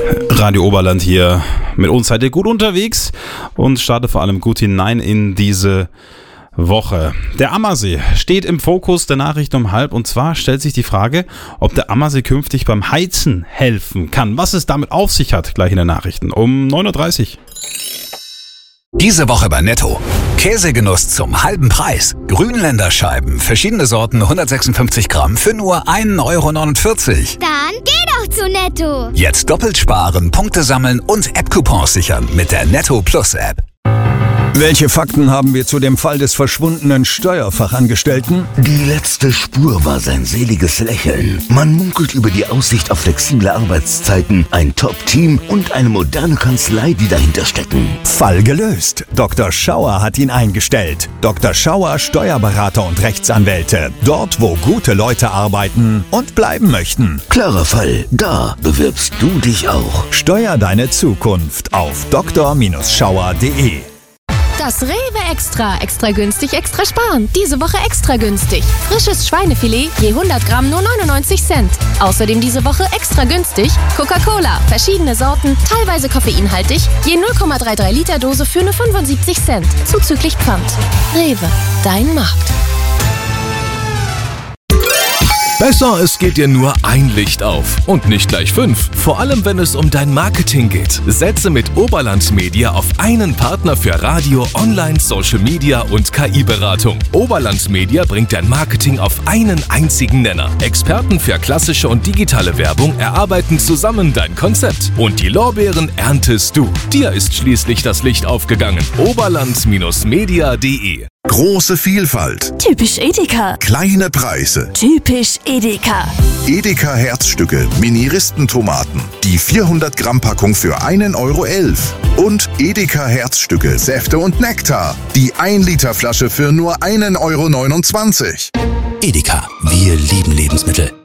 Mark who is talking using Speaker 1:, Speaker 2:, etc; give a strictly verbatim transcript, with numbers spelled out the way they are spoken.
Speaker 1: Radio Oberland hier. Mit uns seid ihr gut unterwegs und startet vor allem gut hinein in diese Woche. Der Ammersee steht im Fokus der Nachrichten um halb und zwar stellt sich die Frage, ob der Ammersee künftig beim Heizen helfen kann. Was es damit auf sich hat, gleich in den Nachrichten um neun Uhr dreißig.
Speaker 2: Diese Woche bei Netto. Käsegenuss zum halben Preis. Grünländer Scheiben, verschiedene Sorten, hundertsechsundfünfzig Gramm für nur ein Euro neunundvierzig.
Speaker 3: Dann geh doch zu Netto.
Speaker 2: Jetzt doppelt sparen, Punkte sammeln und App-Coupons sichern mit der Netto Plus App.
Speaker 4: Welche Fakten haben wir zu dem Fall des verschwundenen Steuerfachangestellten?
Speaker 5: Die letzte Spur war sein seliges Lächeln. Man munkelt über die Aussicht auf flexible Arbeitszeiten, ein Top-Team und eine moderne Kanzlei, die dahinter stecken.
Speaker 4: Fall gelöst. Doktor Schauer hat ihn eingestellt. Doktor Schauer, Steuerberater und Rechtsanwälte. Dort, wo gute Leute arbeiten und bleiben möchten.
Speaker 5: Klarer Fall. Da bewirbst du dich auch.
Speaker 4: Steuer deine Zukunft auf doktor Schauer punkt de.
Speaker 6: Das Rewe Extra. Extra günstig, extra sparen. Diese Woche extra günstig. Frisches Schweinefilet je hundert Gramm nur neunundneunzig Cent. Außerdem diese Woche extra günstig Coca-Cola. Verschiedene Sorten, teilweise koffeinhaltig. Je null Komma dreiunddreißig Liter Dose für nur fünfundsiebzig Cent. Zuzüglich Pfand. Rewe. Dein Markt.
Speaker 7: Besser, es geht dir nur ein Licht auf und nicht gleich fünf. Vor allem, wenn es um dein Marketing geht. Setze mit Oberland Media auf einen Partner für Radio, Online, Social Media und K I-Beratung. Oberland Media bringt dein Marketing auf einen einzigen Nenner. Experten für klassische und digitale Werbung erarbeiten zusammen dein Konzept. Und die Lorbeeren erntest du. Dir ist schließlich das Licht aufgegangen. Oberland Media punkt de.
Speaker 8: Große Vielfalt.
Speaker 9: Typisch Edeka.
Speaker 8: Kleine Preise.
Speaker 9: Typisch Edeka.
Speaker 8: Edeka Herzstücke, Mini-Ristentomaten. Die vierhundert Gramm Packung für einen Euro elf. Und Edeka Herzstücke, Säfte und Nektar. Die ein Liter Flasche für nur einen Euro neunundzwanzig.
Speaker 2: Edeka, wir lieben Lebensmittel.